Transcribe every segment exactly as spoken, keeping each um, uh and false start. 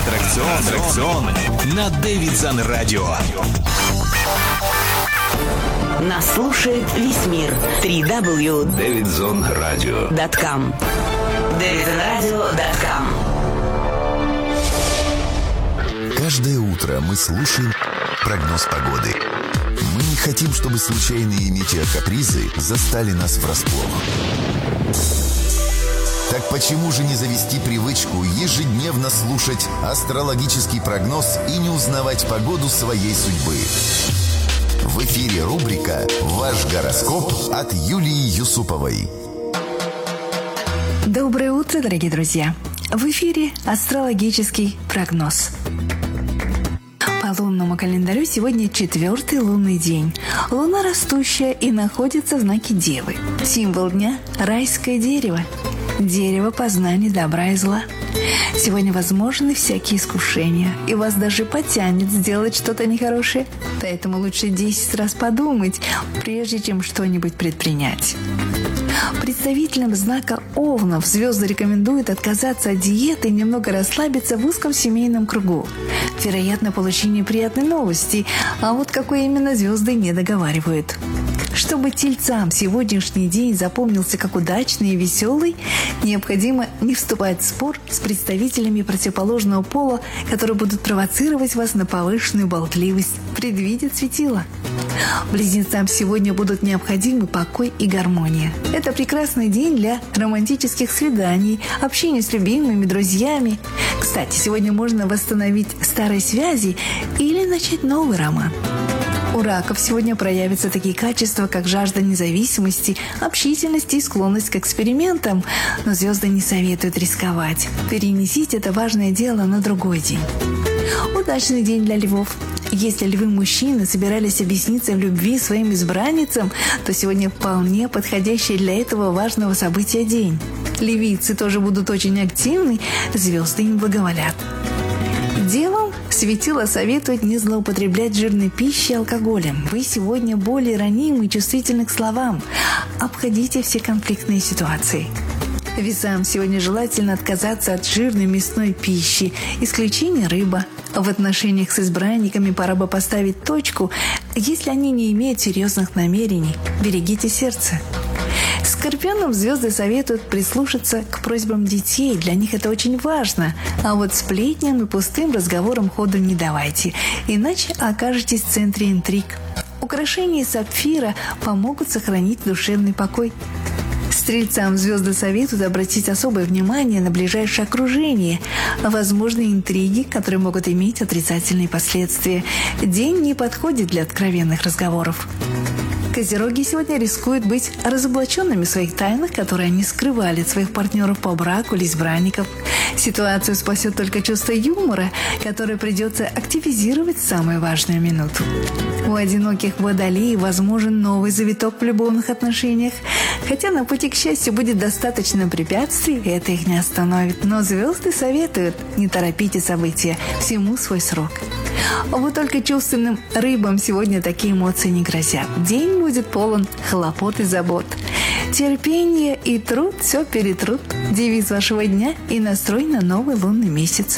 Аттракцион, аттракционы на Дэвидсон Радио. Нас слушает весь мир. три дабл ю точка дэвидсон радио точка ком дэвидсон радио точка ком. Каждое утро мы слушаем прогноз погоды. Мы не хотим, чтобы случайные метеокапризы застали нас врасплох. Так почему же не завести привычку ежедневно слушать астрологический прогноз и не узнавать погоду своей судьбы? В эфире рубрика «Ваш гороскоп» от Юлии Юсуповой. Доброе утро, дорогие друзья! В эфире астрологический прогноз. По лунному календарю сегодня четвертый лунный день. Луна растущая и находится в знаке Девы. Символ дня – райское дерево. Дерево познания добра и зла. Сегодня возможны всякие искушения, и вас даже потянет сделать что-то нехорошее. Поэтому лучше десять раз подумать, прежде чем что-нибудь предпринять. Представителям знака Овнов звезды рекомендуют отказаться от диеты и немного расслабиться в узком семейном кругу. Вероятно, получение приятной новости, а вот какой именно звезды не договаривают. Чтобы тельцам сегодняшний день запомнился как удачный и веселый, необходимо не вступать в спор с представителями противоположного пола, которые будут провоцировать вас на повышенную болтливость, предвидят светила. Близнецам сегодня будут необходимы покой и гармония. Это прекрасный день для романтических свиданий, общения с любимыми, друзьями. Кстати, сегодня можно восстановить старые связи или начать новый роман. У раков сегодня проявятся такие качества, как жажда независимости, общительности и склонность к экспериментам. Но звезды не советуют рисковать. Перенесите это важное дело на другой день. Удачный день для львов. Если львы-мужчины собирались объясниться в любви своим избранницам, то сегодня вполне подходящий для этого важного события день. Львицы тоже будут очень активны, звезды им благоволят. Девам светило советует не злоупотреблять жирной пищей и алкоголем. Вы сегодня более ранимы и чувствительны к словам. Обходите все конфликтные ситуации. Весам сегодня желательно отказаться от жирной мясной пищи, исключение рыба. В отношениях с избранниками пора бы поставить точку, если они не имеют серьезных намерений. Берегите сердце. Скорпионам звезды советуют прислушаться к просьбам детей, для них это очень важно. А вот сплетням и пустым разговорам ходу не давайте, иначе окажетесь в центре интриг. Украшения из сапфира помогут сохранить душевный покой. Стрельцам звезды советуют обратить особое внимание на ближайшее окружение, возможные интриги, которые могут иметь отрицательные последствия. День не подходит для откровенных разговоров. Козероги сегодня рискуют быть разоблаченными в своих тайнах, которые они скрывали от своих партнеров по браку или избранников. Ситуацию спасет только чувство юмора, которое придется активизировать в самую важную минуту. У одиноких водолеев возможен новый завиток в любовных отношениях. Хотя на пути к счастью будет достаточно препятствий, это их не остановит. Но звезды советуют: не торопите события, всему свой срок. Вот только чувственным рыбам сегодня такие эмоции не грозят. День будет полон хлопот и забот. Терпение и труд все перетрут. Девиз вашего дня и настрой на новый лунный месяц.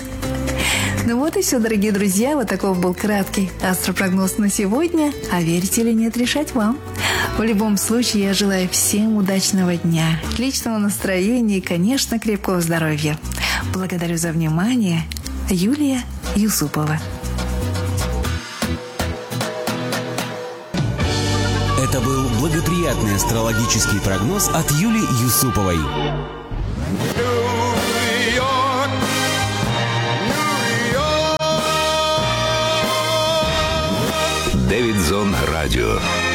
Ну вот и все, дорогие друзья. Вот таков был краткий астропрогноз на сегодня. А верить или нет, решать вам. В любом случае, я желаю всем удачного дня, отличного настроения и, конечно, крепкого здоровья. Благодарю за внимание. Юлия Юсупова. Это был благоприятный астрологический прогноз от Юлии Юсуповой. Дэвидсон Радио.